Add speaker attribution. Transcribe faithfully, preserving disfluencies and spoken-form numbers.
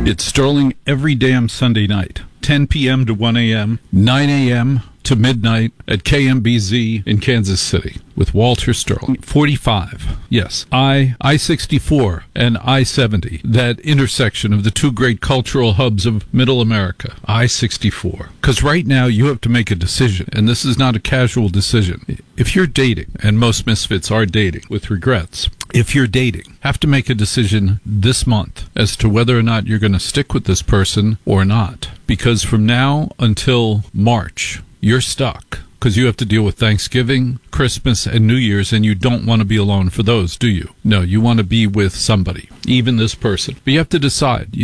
Speaker 1: It's Sterling every damn Sunday night, ten p.m. to one a.m., nine a.m. to midnight at K M B Z in Kansas City with Walter Sterling. forty-five. Yes, I, I sixty-four and I seventy, that intersection of the two great cultural hubs of Middle America, I sixty-four. Because right now you have to make a decision, and this is not a casual decision. If you're dating, and most misfits are dating with regrets, if you're dating, have to make a decision this month as to whether or not you're going to stick with this person or not. Because from now until March, you're stuck because you have to deal with Thanksgiving, Christmas, and New Year's, and you don't want to be alone for those, do you? No, you want to be with somebody, even this person. But you have to decide.